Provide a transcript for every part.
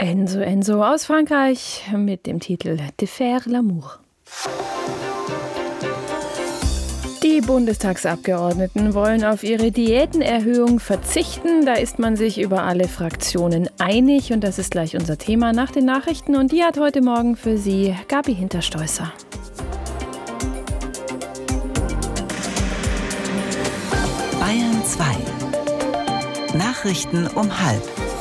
Enzo Enzo aus Frankreich mit dem Titel De faire l'amour. Die Bundestagsabgeordneten wollen auf ihre Diätenerhöhung verzichten. Da ist man sich über alle Fraktionen einig und das ist gleich unser Thema nach den Nachrichten. Und die hat heute Morgen für Sie Gabi Hinterstoisser. Bayern 2. Nachrichten um 12:30.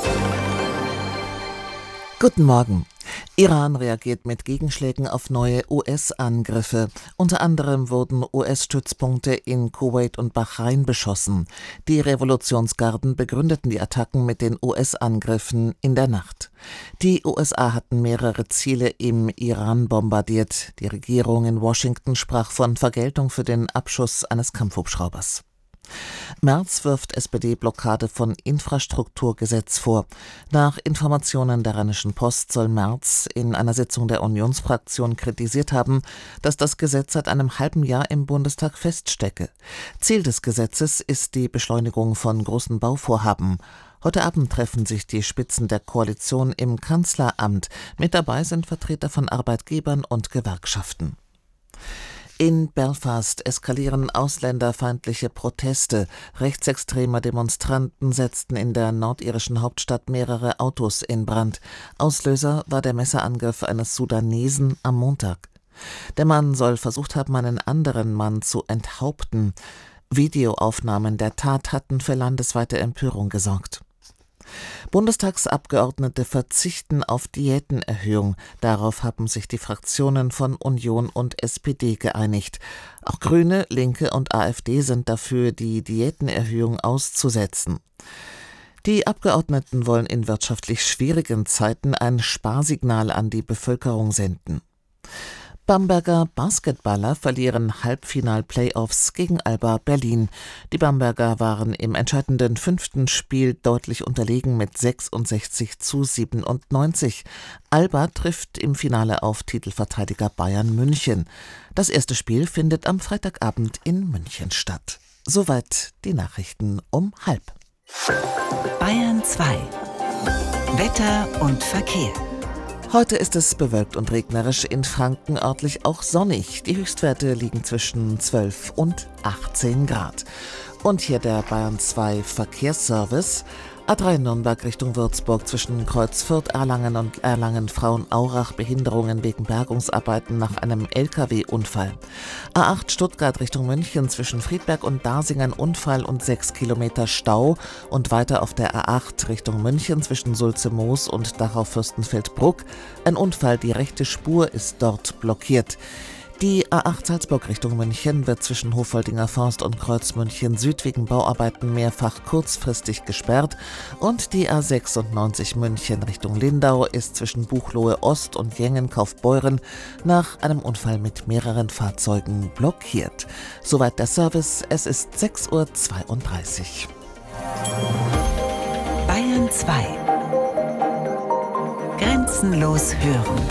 Guten Morgen. Iran reagiert mit Gegenschlägen auf neue US-Angriffe. Unter anderem wurden US-Stützpunkte in Kuwait und Bahrain beschossen. Die Revolutionsgarden begründeten die Attacken mit den US-Angriffen in der Nacht. Die USA hatten mehrere Ziele im Iran bombardiert. Die Regierung in Washington sprach von Vergeltung für den Abschuss eines Kampfhubschraubers. Merz wirft SPD-Blockade von Infrastrukturgesetz vor. Nach Informationen der Rheinischen Post soll Merz in einer Sitzung der Unionsfraktion kritisiert haben, dass das Gesetz seit einem halben Jahr im Bundestag feststecke. Ziel des Gesetzes ist die Beschleunigung von großen Bauvorhaben. Heute Abend treffen sich die Spitzen der Koalition im Kanzleramt. Mit dabei sind Vertreter von Arbeitgebern und Gewerkschaften. In Belfast eskalieren ausländerfeindliche Proteste. Rechtsextreme Demonstranten setzten in der nordirischen Hauptstadt mehrere Autos in Brand. Auslöser war der Messerangriff eines Sudanesen am Montag. Der Mann soll versucht haben, einen anderen Mann zu enthaupten. Videoaufnahmen der Tat hatten für landesweite Empörung gesorgt. Bundestagsabgeordnete verzichten auf Diätenerhöhung. Darauf haben sich die Fraktionen von Union und SPD geeinigt. Auch Grüne, Linke und AfD sind dafür, die Diätenerhöhung auszusetzen. Die Abgeordneten wollen in wirtschaftlich schwierigen Zeiten ein Sparsignal an die Bevölkerung senden. Bamberger Basketballer verlieren Halbfinal-Playoffs gegen Alba Berlin. Die Bamberger waren im entscheidenden 5. Spiel deutlich unterlegen mit 66:97. Alba trifft im Finale auf Titelverteidiger Bayern München. Das erste Spiel findet am Freitagabend in München statt. Soweit die Nachrichten um 12:30. Bayern 2. Wetter und Verkehr. Heute ist es bewölkt und regnerisch, in Franken örtlich auch sonnig. Die Höchstwerte liegen zwischen 12 und 18 Grad. Und hier der Bayern 2 Verkehrsservice. A3 Nürnberg Richtung Würzburg zwischen Kreuzfürth, Erlangen und Erlangen-Frauenaurach Behinderungen wegen Bergungsarbeiten nach einem LKW-Unfall. A8 Stuttgart Richtung München zwischen Friedberg und Dasingen Unfall und 6 Kilometer Stau und weiter auf der A8 Richtung München zwischen Sulze-Moos und Dachau-Fürstenfeldbruck. Ein Unfall, die rechte Spur ist dort blockiert. Die A8 Salzburg Richtung München wird zwischen Hofoldinger Forst und Kreuz München Süd wegen Bauarbeiten mehrfach kurzfristig gesperrt und die A96 München Richtung Lindau ist zwischen Buchloe Ost und Jengen-Kaufbeuren nach einem Unfall mit mehreren Fahrzeugen blockiert. Soweit der Service, es ist 6:32 Uhr. Bayern 2. Grenzenlos hören.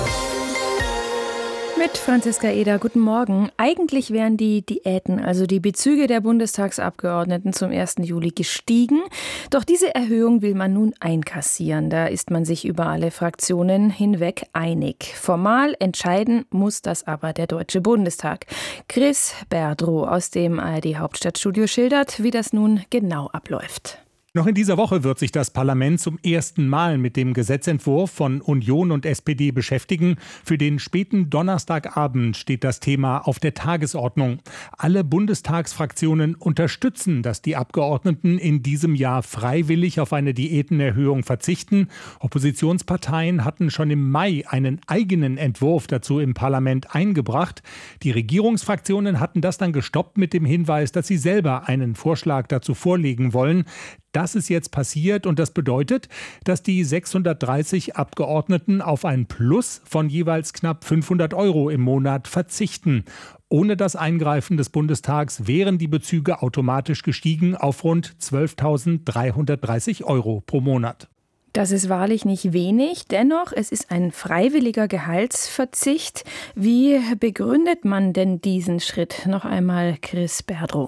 Mit Franziska Eder, guten Morgen. Eigentlich wären die Diäten, also die Bezüge der Bundestagsabgeordneten zum 1. Juli gestiegen. Doch diese Erhöhung will man nun einkassieren. Da ist man sich über alle Fraktionen hinweg einig. Formal entscheiden muss das aber der Deutsche Bundestag. Chris Berdrow aus dem ARD-Hauptstadtstudio schildert, wie das nun genau abläuft. Noch in dieser Woche wird sich das Parlament zum ersten Mal mit dem Gesetzentwurf von Union und SPD beschäftigen. Für den späten Donnerstagabend steht das Thema auf der Tagesordnung. Alle Bundestagsfraktionen unterstützen, dass die Abgeordneten in diesem Jahr freiwillig auf eine Diätenerhöhung verzichten. Oppositionsparteien hatten schon im Mai einen eigenen Entwurf dazu im Parlament eingebracht. Die Regierungsfraktionen hatten das dann gestoppt mit dem Hinweis, dass sie selber einen Vorschlag dazu vorlegen wollen. Das ist jetzt passiert und das bedeutet, dass die 630 Abgeordneten auf ein Plus von jeweils knapp 500 € im Monat verzichten. Ohne das Eingreifen des Bundestags wären die Bezüge automatisch gestiegen auf rund 12.330 € pro Monat. Das ist wahrlich nicht wenig, dennoch, es ist ein freiwilliger Gehaltsverzicht. Wie begründet man denn diesen Schritt? Noch einmal Chris Berdrow.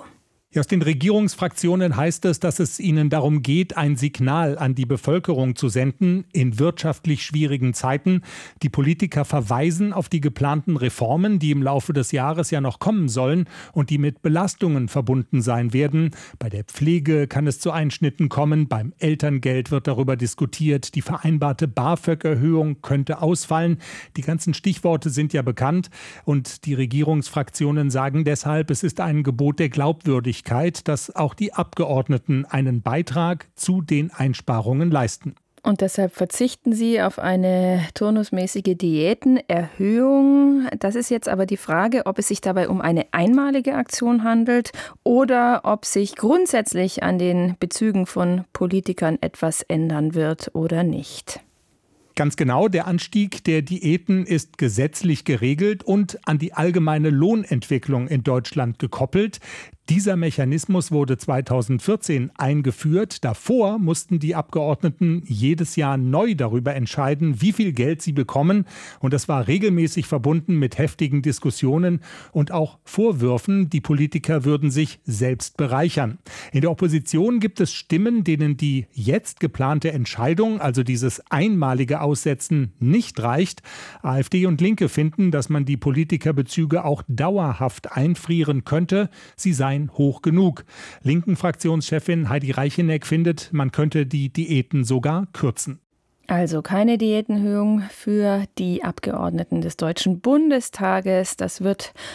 Ja, aus den Regierungsfraktionen heißt es, dass es ihnen darum geht, ein Signal an die Bevölkerung zu senden in wirtschaftlich schwierigen Zeiten. Die Politiker verweisen auf die geplanten Reformen, die im Laufe des Jahres ja noch kommen sollen und die mit Belastungen verbunden sein werden. Bei der Pflege kann es zu Einschnitten kommen, beim Elterngeld wird darüber diskutiert, die vereinbarte BAföG-Erhöhung könnte ausfallen. Die ganzen Stichworte sind ja bekannt und die Regierungsfraktionen sagen deshalb, es ist ein Gebot der Glaubwürdigkeit, dass auch die Abgeordneten einen Beitrag zu den Einsparungen leisten. Und deshalb verzichten Sie auf eine turnusmäßige Diätenerhöhung. Das ist jetzt aber die Frage, ob es sich dabei um eine einmalige Aktion handelt oder ob sich grundsätzlich an den Bezügen von Politikern etwas ändern wird oder nicht. Ganz genau, der Anstieg der Diäten ist gesetzlich geregelt und an die allgemeine Lohnentwicklung in Deutschland gekoppelt. Dieser Mechanismus wurde 2014 eingeführt. Davor mussten die Abgeordneten jedes Jahr neu darüber entscheiden, wie viel Geld sie bekommen. Und das war regelmäßig verbunden mit heftigen Diskussionen und auch Vorwürfen, die Politiker würden sich selbst bereichern. In der Opposition gibt es Stimmen, denen die jetzt geplante Entscheidung, also dieses einmalige Aussetzen, nicht reicht. AfD und Linke finden, dass man die Politikerbezüge auch dauerhaft einfrieren könnte. Sie seien hoch genug. Linken Fraktionschefin Heidi Reicheneck findet, man könnte die Diäten sogar kürzen. Also keine Diätenerhöhung für die Abgeordneten des Deutschen Bundestages. Das wird